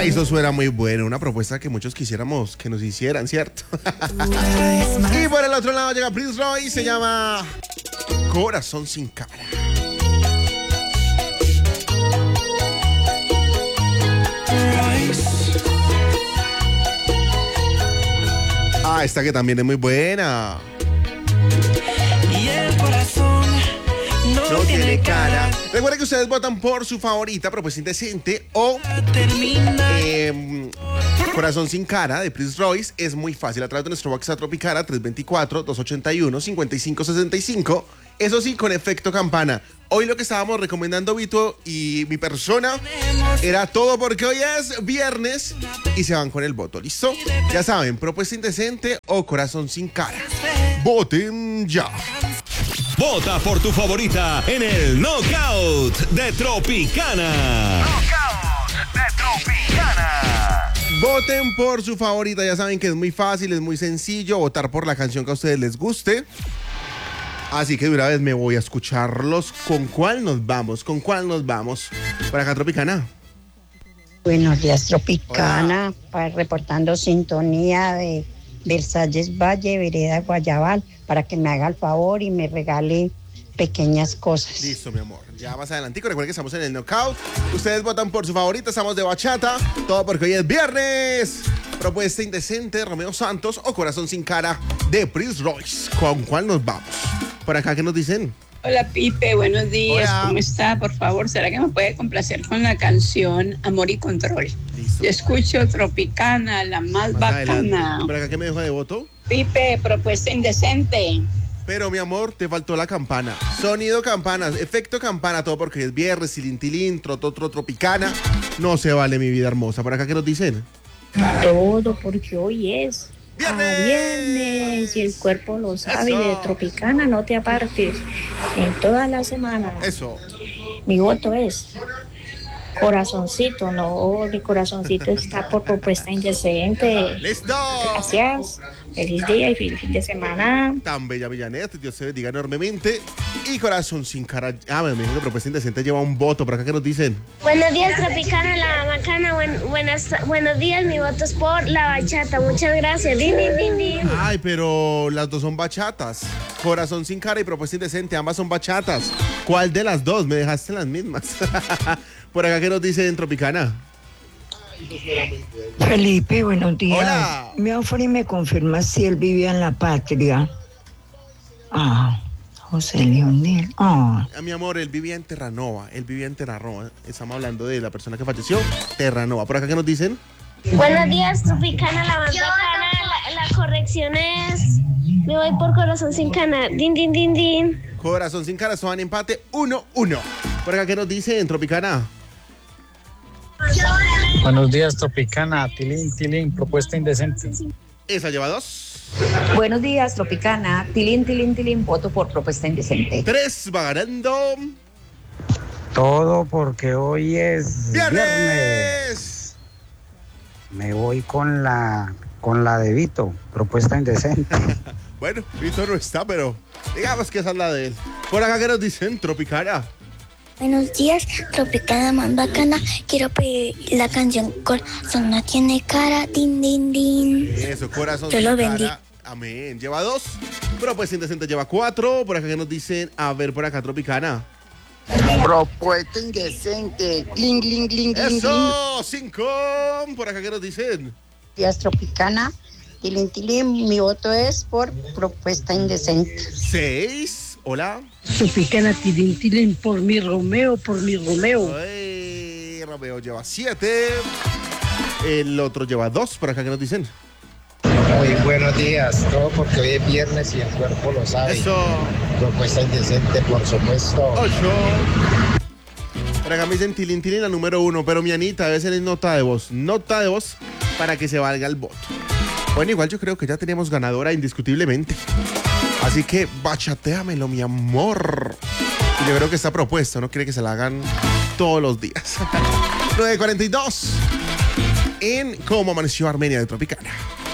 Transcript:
Ay, eso suena muy bueno. Una propuesta que muchos quisiéramos que nos hicieran, ¿cierto? Y por el otro lado llega Prince Royce, se llama Corazón sin cara. Ah, esta que también es muy buena. Y el corazón no tiene cara. Recuerden que ustedes votan por su favorita, propuesta indecente o Corazón sin cara de Prince Royce. Es muy fácil a través de nuestro WhatsApp Tropicara 324-281-5565. Eso sí, con efecto campana. Hoy lo que estábamos recomendando Vito y mi persona era todo porque hoy es viernes y se van con el voto, ¿listo? Ya saben, propuesta indecente o Corazón sin cara. Voten ya. Vota por tu favorita en el Knockout de Tropicana. Knockout de Tropicana. Voten por su favorita, ya saben que es muy fácil, es muy sencillo votar por la canción que a ustedes les guste. Así que de una vez me voy a escucharlos. ¿Con cuál nos vamos? ¿Con cuál nos vamos? Por acá, Tropicana. Buenos días, Tropicana. Reportando sintonía de Versalles Valle, Vereda Guayabal, para que me haga el favor y me regale pequeñas cosas. Listo, mi amor. Ya más adelantico, recuerden que estamos en el Knockout. Ustedes votan por su favorita, estamos de bachata. Todo porque hoy es viernes. Propuesta indecente de Romeo Santos o Corazón sin cara de Prince Royce. ¿Con cuál nos vamos? Por acá, ¿qué nos dicen? Hola Pipe, buenos días. Hola. ¿Cómo está? Por favor, ¿será que me puede complacer con la canción Amor y Control? Listo. Yo escucho Tropicana, la más bacana. Por acá, ¿qué me deja de voto? Pipe, propuesta indecente. Pero, mi amor, te faltó la campana. Sonido campana, efecto campana, todo porque es viernes, tilintilín, Tropicana. No se vale, mi vida hermosa. Por acá, ¿qué nos dicen? Todo porque hoy es ¡Viernes! viernes y el cuerpo lo sabe. Eso. Y de Tropicana no te apartes en toda la semana. Eso. Mi voto es corazoncito, no, mi corazoncito está por propuesta indecente. ¡Listo! Gracias, feliz día y feliz fin de semana. Tan bella Villanet, Dios se bendiga enormemente. Y Corazón sin cara. Ah, me dijo que propuesta indecente lleva un voto. ¿Por acá qué nos dicen? Buenos días, Tropicana, la bacana. Buenos días, mi voto es por la bachata. Muchas gracias. Din, din, din, din. Ay, pero las dos son bachatas. Corazón sin cara y propuesta indecente, ambas son bachatas. ¿Cuál de las dos? Me dejaste en las mismas. Por acá, ¿qué nos dicen, Tropicana? Felipe, buenos días. Hola. Me ofrece y me confirma si él vivía en la patria. José Leonel. Mi amor, él vivía en Terranova. Estamos hablando de la persona que falleció, Terranova. ¿Por acá qué nos dicen? Buenos días, Tropicana, la más bacana. La corrección es... Me voy por Corazón sin cana. Din, din, din, din. Corazón sin cara, son empate 1-1. ¿Por acá qué nos dicen, Tropicana? Buenos días, Tropicana, tilín, propuesta indecente. Esa lleva 2. Buenos días, Tropicana, tilín, voto por propuesta indecente. 3 va ganando. Todo porque hoy es ¡Viernes! Me voy con la de Vito, propuesta indecente. Bueno, Víctor no está, pero digamos que esa es la de él. Por acá qué nos dicen, Tropicana. Buenos días, Tropicana, más bacana. Quiero pedir la canción Corazón no tiene cara. Din, din, din. Eso, Corazón Yo sin lo cara. vendí. Amén. Lleva 2. Propuesta indecente lleva 4. Por acá que nos dicen, a ver, por acá, Tropicana. Propuesta indecente. Gling, gling, gling, gling. Eso, 5. Por acá que nos dicen. Días, Tropicana. Tilín, mi voto es por propuesta indecente. 6. Hola. Tropicana, tilín, por mi Romeo. Ay, Romeo lleva 7. El otro lleva 2. Por acá que nos dicen. Muy buenos días. Todo porque hoy es viernes y el cuerpo lo sabe. Eso. Propuesta indecente, por supuesto. 8. Por acá me dicen tilín, la número 1. Pero mi Anita, a veces es nota de voz. Nota de voz para que se valga el voto. Bueno, igual yo creo que ya tenemos ganadora indiscutiblemente. Así que bachatéamelo, mi amor. Y yo creo que esta propuesta no quiere que se la hagan todos los días. 9:42 en Cómo Amaneció Armenia de Tropicana.